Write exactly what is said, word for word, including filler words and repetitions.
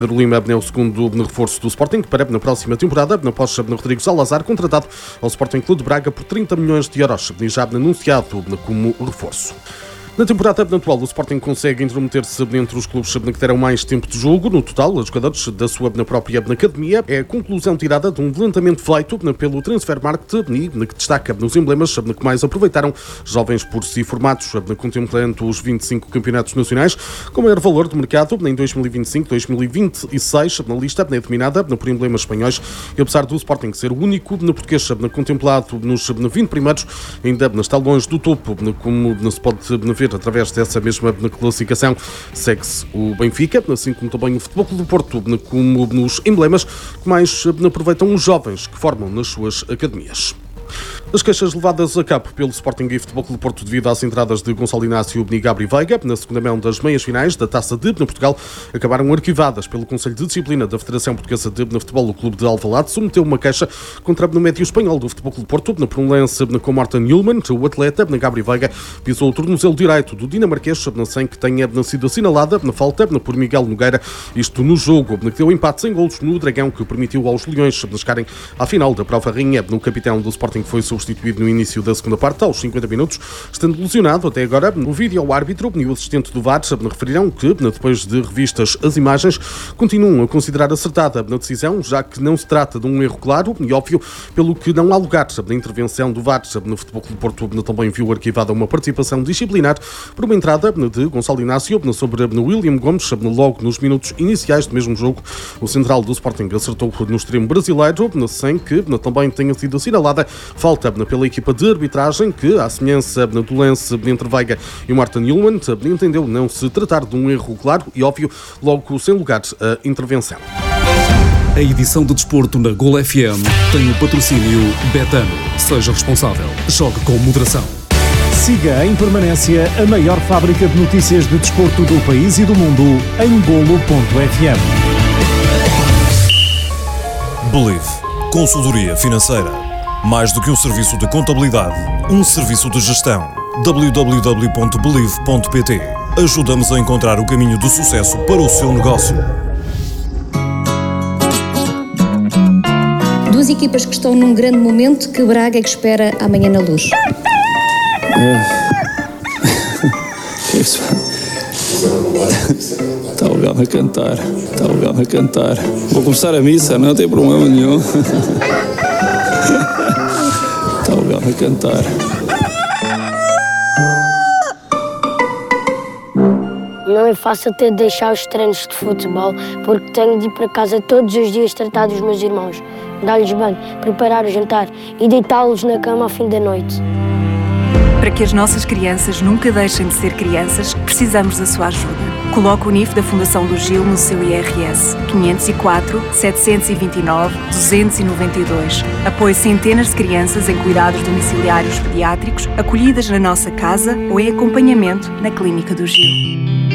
Pedro Lima é o segundo reforço do Sporting para na próxima temporada, após Rodrigo Salazar, contratado ao Sporting Clube de Braga por trinta milhões de euros, já anunciado como reforço. Na temporada atual, o Sporting consegue intrometer-se entre os clubes que terão mais tempo de jogo. No total, os jogadores da sua própria academia. É a conclusão tirada de um levantamento feito pelo Transfermarkt e que destaca nos emblemas que mais aproveitaram jovens por si formados, contemplando os vinte e cinco campeonatos nacionais, com maior valor de mercado em dois mil e vinte e cinco dois mil e vinte e seis. Na lista é dominada por emblemas espanhóis e, apesar do Sporting ser o único português contemplado nos vinte primeiros, ainda está longe do topo, como se pode ver através dessa mesma classificação. Segue-se o Benfica, assim como também o Futebol Clube do Porto, como nos emblemas que mais aproveitam os jovens que formam nas suas academias. As queixas levadas a cabo pelo Sporting e Futebol Clube do Porto devido às entradas de Gonçalo Inácio e Gabri Veiga na segunda mão das meias finais da Taça de Portugal acabaram arquivadas pelo Conselho de Disciplina da Federação Portuguesa de Futebol. O clube de Alvalade submeteu uma queixa contra o médio espanhol do Futebol Clube do Porto por um lance com Martin Newman. O atleta Gabri Veiga pisou o tornozelo direito do dinamarquês sem que tenha sido assinalada na falta por Miguel Nogueira. Isto no jogo que deu empate sem golos no Dragão, que permitiu aos Leões chegarem à final da prova rainha. No capitão do Sporting foi substituído no início da segunda parte, aos cinquenta minutos, estando lesionado até agora. O vídeo-árbitro e o assistente do V A R referiram que, depois de revistas as imagens, continuam a considerar acertada na decisão, já que não se trata de um erro claro e óbvio, pelo que não há lugar da intervenção do V A R. No Futebol Clube do Porto também viu arquivada uma participação disciplinar por uma entrada de Gonçalo Inácio sobre William Gomes, logo nos minutos iniciais do mesmo jogo. O central do Sporting acertou no extremo brasileiro, sem que também tenha sido assinalada falta pela equipa de arbitragem, que, à semelhança do lance entre Veiga e Martin Newman, entendeu não se tratar de um erro claro e óbvio, logo sem lugar a intervenção. A edição de desporto na Gol F M tem o patrocínio Betano. Seja responsável. Jogue com moderação. Siga em permanência a maior fábrica de notícias de desporto do país e do mundo em golo ponto f m. Believe. Consultoria financeira. Mais do que um serviço de contabilidade, um serviço de gestão. w w w ponto believe ponto p t. Ajudamos a encontrar o caminho do sucesso para o seu negócio. Duas equipas que estão num grande momento, que Braga é que espera amanhã na Luz. Está o Galo a cantar, está o Galo a cantar. Vou começar a missa, não tem problema nenhum. Está o Galo a cantar. Não é fácil ter de deixar os treinos de futebol, porque tenho de ir para casa todos os dias tratar dos meus irmãos, dar-lhes banho, preparar o jantar e deitá-los na cama ao fim da noite. Para que as nossas crianças nunca deixem de ser crianças, precisamos da sua ajuda. Coloque o N I F da Fundação do Gil no seu I R S quinhentos e quatro, setecentos e vinte e nove, duzentos e noventa e dois. Apoie centenas de crianças em cuidados domiciliários pediátricos, acolhidas na nossa casa ou em acompanhamento na Clínica do Gil.